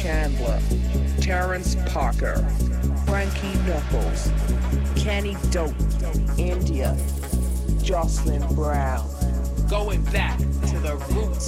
Chandler, Terrence Parker, Frankie Knuckles, Kenny Dope, India, Jocelyn Brown. Going back to the roots.